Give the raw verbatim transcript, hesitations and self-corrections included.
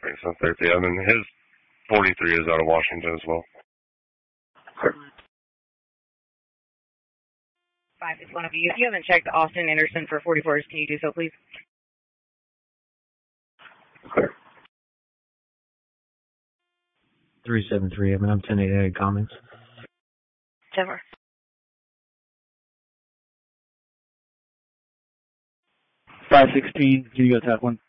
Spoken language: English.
Makes sense there. Yeah, and then his forty-three is out of Washington as well. five six one of you. If you haven't checked Austin Anderson for forty-fours, can you do so, please? Clear. three seven three, I mean, I'm ten eight, any comments? Denver. five sixteen, can you go tap one?